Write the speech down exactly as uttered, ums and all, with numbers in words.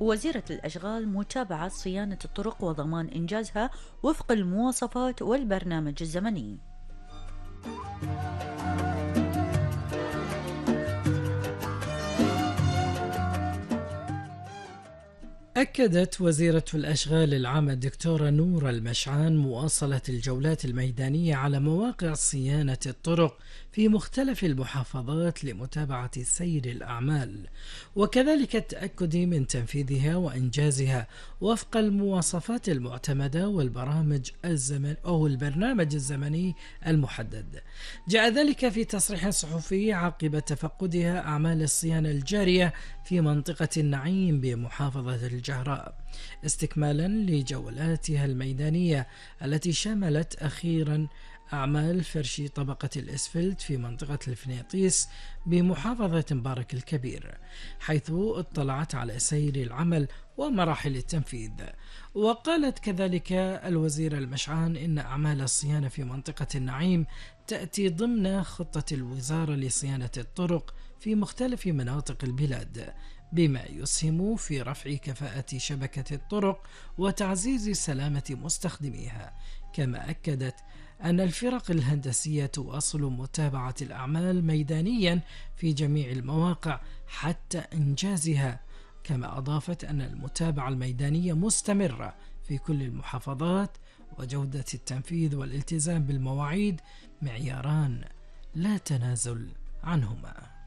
وزيرة الأشغال متابعة صيانة الطرق وضمان إنجازها وفق المواصفات والبرنامج الزمني. أكدت وزيرة الأشغال العامة الدكتورة نورة المشعان مواصلة الجولات الميدانية على مواقع صيانة الطرق في مختلف المحافظات لمتابعة سير الأعمال، وكذلك التأكد من تنفيذها وإنجازها وفق المواصفات المعتمدة والبرامج الزمن أو البرنامج الزمني المحدد. جاء ذلك في تصريح صحفي عقب تفقدها أعمال الصيانة الجارية في منطقة النعيم بمحافظة الجهراء، استكمالا لجولاتها الميدانية التي شملت أخيرا أعمال فرش طبقة الإسفلت في منطقة الفنيطيس بمحافظة مبارك الكبير، حيث اطلعت على سير العمل ومراحل التنفيذ. وقالت كذلك الوزير المشعان إن أعمال الصيانة في منطقة النعيم تأتي ضمن خطة الوزارة لصيانة الطرق في مختلف مناطق البلاد، بما يسهم في رفع كفاءة شبكة الطرق وتعزيز سلامة مستخدميها. كما أكدت أن الفرق الهندسية تواصل متابعة الأعمال ميدانيا في جميع المواقع حتى إنجازها. كما أضافت أن المتابعة الميدانية مستمرة في كل المحافظات، وجودة التنفيذ والالتزام بالمواعيد معياران لا تنازل عنهما.